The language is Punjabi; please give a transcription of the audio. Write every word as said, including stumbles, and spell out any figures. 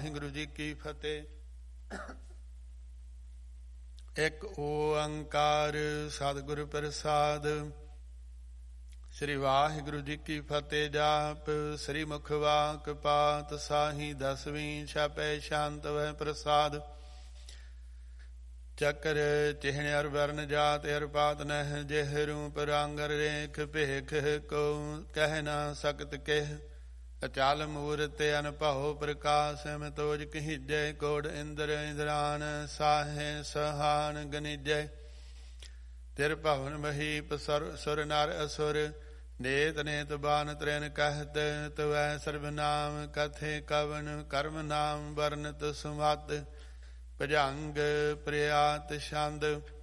ਵਾਹਿਗੁਰੂ ਜੀ ਕੀ ਫਤਿਹ। ਇੱਕ ਓੰਕਾਰ ਸਤਿਗੁਰ ਪ੍ਰਸਾਦ। ਸ੍ਰੀ ਵਾਹਿਗੁਰੂ ਜੀ ਕੀ ਫਤਿਹ। ਜਾਪ ਸ੍ਰੀ ਮੁਖ ਵਾਕ ਪਾਤ ਸਾਹੀ ਦਸਵੀਂ ਛਪੈ ਸ਼ਾਂਤ ਵਹਿ ਪ੍ਰਸਾਦ। ਚੱਕਰ ਚਿਹਨ ਅਰ ਵਰਨ ਜਾਤ ਅਰ ਪਾਤ ਨਹਿ ਜਿਹ ਰੂਪ ਰੰਗ ਰੇਖ ਭੇਖ ਕੋ ਕਹਿ ਨਾ ਸਕਤ ਕਿਹ। ਅਚਲ ਮੂਰਤ ਅਨਭਉ ਪ੍ਰਕਾਸ਼ ਮਿਤੋਜ ਕਹੀਜੈ ਕੋੜ ਇੰਦਰ ਇੰਦਰਾਨ ਸਾਹੇ ਸਹਾਨ ਗਨਿਜੈ। ਤਿਰ ਭਵਨ ਮਹੀਪ ਸੁਰ ਨਰ ਅਸੁਰ ਨੇਤ ਨੇਤ ਬਾਨ ਤ੍ਰੈਨ ਕਹਿਤ ਤਵੈ ਸਰਬ ਨਾਮ ਕਥੇ ਕਵਨ ਕਰਮ ਨਾਮ ਵਰਨਤ ਸੁਮਤ ਭਜੰਗ ਪ੍ਰਿਆਤ ਛੰਦ।